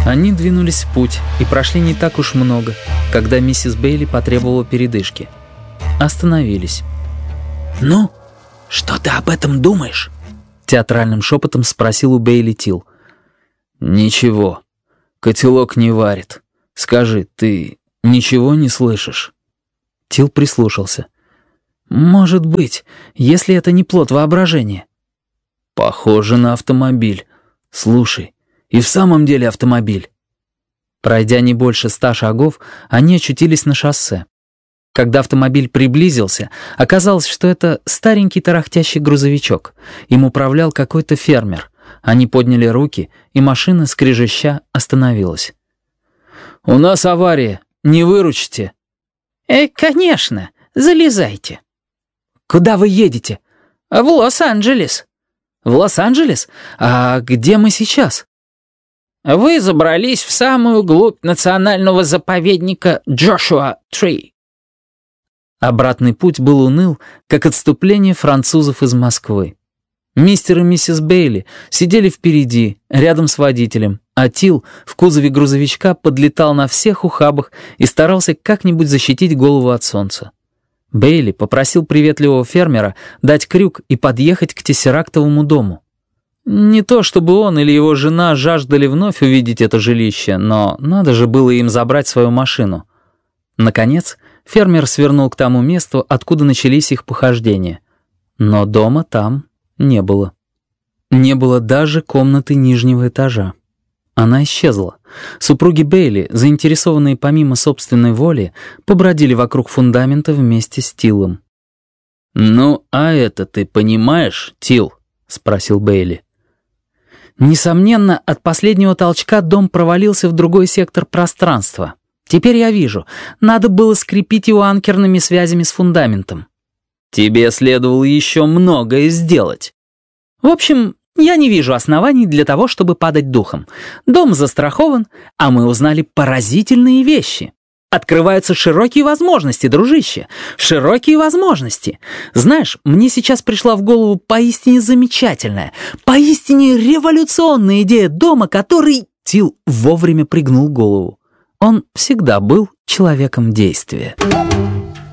Они двинулись в путь и прошли не так уж много, когда миссис Бейли потребовала передышки. Остановились. «Ну, что ты об этом думаешь?» — театральным шепотом спросил у Бейли Тил. «Ничего. Котелок не варит. Скажи, ты ничего не слышишь?» Тил прислушался. «Может быть, если это не плод воображения». «Похоже на автомобиль. Слушай, и в самом деле автомобиль». Пройдя не больше 100 шагов, они очутились на шоссе. Когда автомобиль приблизился, оказалось, что это старенький тарахтящий грузовичок. Им управлял какой-то фермер. Они подняли руки, и машина, скрежеща, остановилась. «У нас авария. Не выручите?» Конечно. Залезайте». «Куда вы едете?» «В Лос-Анджелес». «В Лос-Анджелес? А где мы сейчас?» «Вы забрались в самую глубь национального заповедника Джошуа-Три». Обратный путь был уныл, как отступление французов из Москвы. Мистер и миссис Бейли сидели впереди, рядом с водителем, а Тил в кузове грузовичка подлетал на всех ухабах и старался как-нибудь защитить голову от солнца. Бейли попросил приветливого фермера дать крюк и подъехать к тессерактовому дому. Не то чтобы он или его жена жаждали вновь увидеть это жилище, но надо же было им забрать свою машину. Наконец, фермер свернул к тому месту, откуда начались их похождения. Но дома там не было. Не было даже комнаты нижнего этажа. Она исчезла. Супруги Бейли, заинтересованные помимо собственной воли, побродили вокруг фундамента вместе с Тилом. «Ну, а это ты понимаешь, Тил?» — спросил Бейли. Несомненно, от последнего толчка дом провалился в другой сектор пространства. Теперь я вижу, надо было скрепить его анкерными связями с фундаментом. Тебе следовало еще многое сделать. В общем, я не вижу оснований для того, чтобы падать духом. Дом застрахован, а мы узнали поразительные вещи. Открываются широкие возможности, дружище, широкие возможности. Знаешь, мне сейчас пришла в голову поистине замечательная, поистине революционная идея дома, который... Тил вовремя пригнул голову. Он всегда был человеком действия.